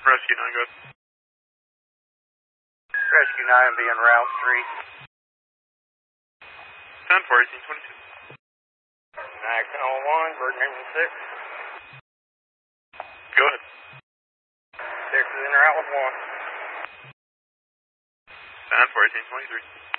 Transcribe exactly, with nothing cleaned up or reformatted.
Rescue nine, go ahead. Rescue nine will be on Route three. ten four, eighteen twenty-two. nine one one, Bird Newton six. Go ahead. six is in route with one. ten four, eighteen twenty-three.